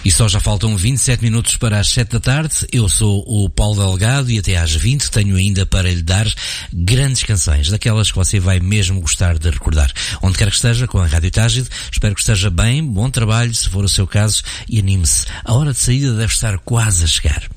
E só já faltam 27 minutos para as 7 da tarde. Eu sou o Paulo Delgado e até às 20 tenho ainda para lhe dar grandes canções, daquelas que você vai mesmo gostar de recordar. Onde quer que esteja com a Rádio Tágide, espero que esteja bem, bom trabalho, se for o seu caso, e anime-se. A hora de saída deve estar quase a chegar.